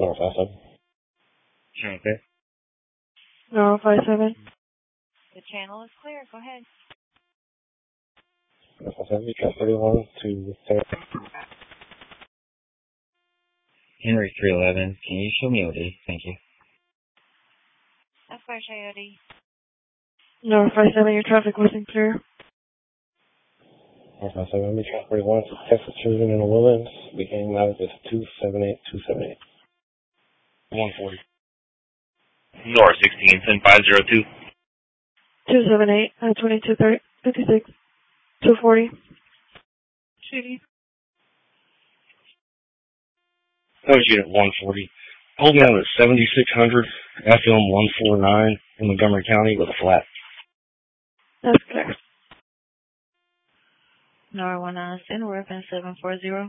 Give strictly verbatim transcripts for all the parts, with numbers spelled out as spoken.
North five seven. Okay. North five seven. The channel is clear. Go ahead. North five seven, track thirty-one to Henry three eleven, can you show me O D? Thank you. F Y J O D. North five seven, your traffic wasn't clear. North five seven, track thirty-one to Texas Children in the Woodlands. Beginning loud is two seven eight two seven eight. one forty. North sixteen, send five zero two. two seven eight, uh, twenty-two thirty, fifty-six, two forty. Shooting. That was unit one forty. Hold me on at seventy-six hundred, F M one forty-nine in Montgomery County with a flat. That's clear. Nor one nine, send weapon seven four zero.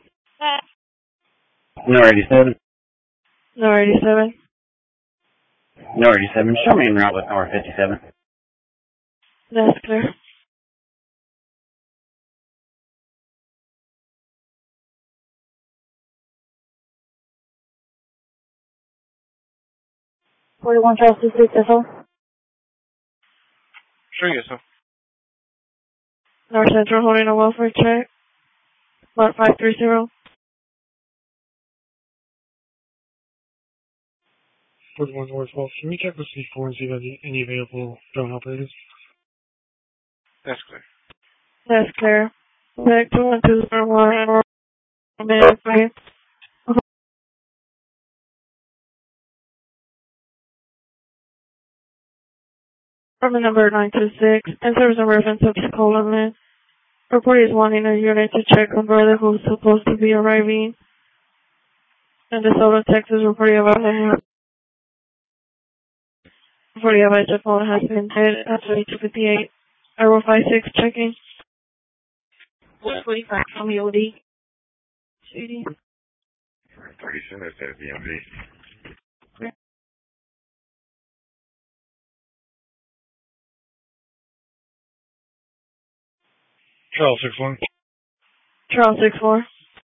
Nor eighty-seven. North eighty-seven. Nor eighty-seven, show me en route with Nor fifty-seven. That's clear. forty-one Charles two six, that's all? Sure, yes, sir. North Central holding a welfare check. Lot five three zero. forty-one North twelve, can we check with C four and see if there's any available drone operators? That's clear. That's clear. Back to one two zero one. Minute three. From the number nine two six, and service and reference of the call limit. Report is wanting a unit to check on brother who's supposed to be arriving. And the Southern Texas report about him. Report about the phone has been hit at twenty-two fifty-eight. Arrow five six checking. one twenty-five from the O D. Shooting. Pretty soon it's at the M V. Charles six one. Charles six four.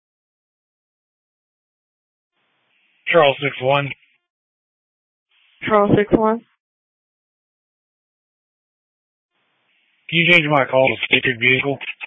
Charles six one. Charles six one. Can you change my call to sticker vehicle?